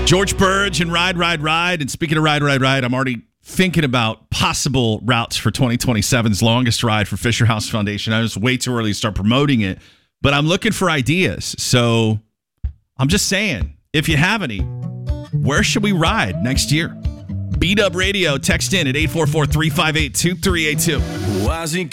George Burge and Ride, Ride, Ride. And speaking of Ride, Ride, Ride, I'm already thinking about possible routes for 2027's longest ride for Fisher House Foundation. I was way too early to start promoting it, but I'm looking for ideas. So I'm just saying, if you have any, where should we ride next year? B-Dub Radio, text in at 844-358-2382.